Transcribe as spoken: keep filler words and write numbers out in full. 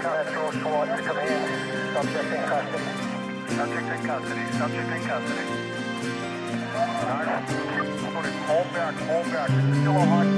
Metro SWAT is coming in. Subject in custody. Subject in custody. Subject in custody. Nine, hold back, hold back. This is still a hot